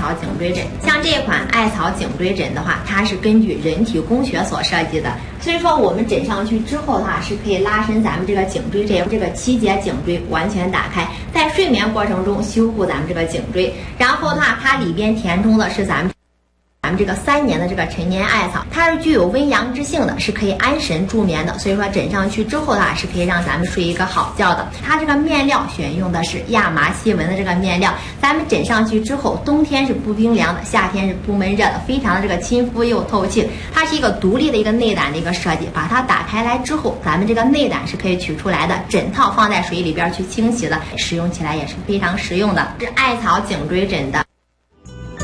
草颈椎枕。像这款艾草颈椎枕的话，它是根据人体工学所设计的，所以说我们枕上去之后的话，是可以拉伸咱们这个颈椎这个7节颈椎完全打开，在睡眠过程中修护咱们这个颈椎。然后的话，它里边填充的是咱们这个3年的这个陈年艾草，它是具有温阳之性的，是可以安神助眠的。所以说枕上去之后的话，是可以让咱们睡一个好觉的。它这个面料选用的是亚麻细纹的这个面料，咱们枕上去之后，冬天是不冰凉的，夏天是不闷热的，非常的这个亲肤又透气。它是一个独立的一个内胆的一个设计，把它打开来之后，咱们这个内胆是可以取出来的，枕套放在水里边去清洗的，使用起来也是非常实用的。是艾草颈椎枕的